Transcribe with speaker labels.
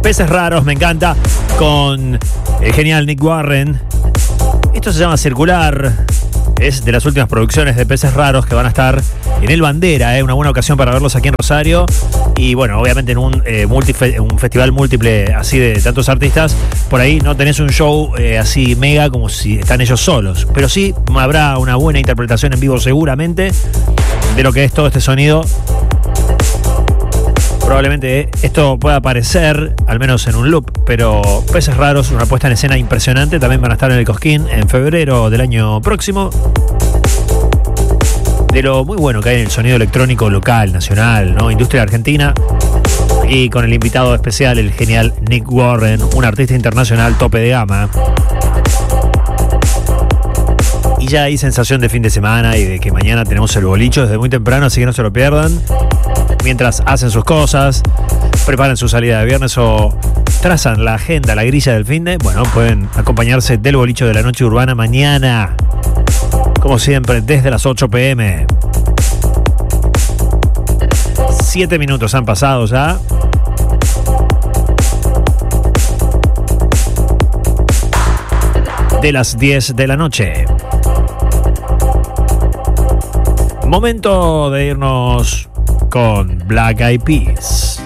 Speaker 1: Peces Raros, me encanta, con el genial Nick Warren. Esto se llama Circular. Es de las últimas producciones de Peces Raros que van a estar en el Bandera, una buena ocasión para verlos aquí en Rosario. Y bueno, obviamente en un festival múltiple así de tantos artistas, por ahí no tenés un show así mega como si están ellos solos. Pero sí habrá una buena interpretación en vivo seguramente de lo que es todo este sonido. Probablemente esto pueda aparecer, al menos en un loop, pero Peces Raros, una puesta en escena impresionante. También van a estar en el Cosquín en febrero del año próximo. De lo muy bueno que hay en el sonido electrónico local, nacional, ¿no? Industria argentina. Y con el invitado especial, el genial Nick Warren, un artista internacional tope de gama. Y ya hay sensación de fin de semana y de que mañana tenemos el bolicho desde muy temprano, así que no se lo pierdan. Mientras hacen sus cosas, preparan su salida de viernes o trazan la agenda, la grilla del finde, bueno, pueden acompañarse del bolicho de la noche urbana mañana, como siempre, desde las 8 p.m. 7 minutos han pasado ya. De las 10 de la noche. Momento de irnos con Black Eyed Peas.